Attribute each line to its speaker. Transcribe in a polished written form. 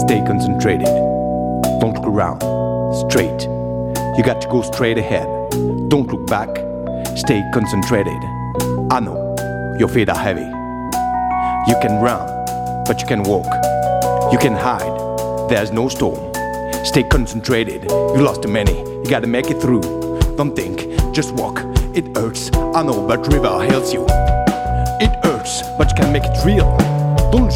Speaker 1: Stay concentrated. Don't look around. Straight. You got to go straight ahead. Don't look back. Stay concentrated. I know your feet are heavy. You can run, but you can walk. You can hide. There's no storm. Stay concentrated. You lost too many. You gotta make it through. Don't think, just walk. It hurts, I know, but river helps you. It hurts, but you can make it real. Don't lose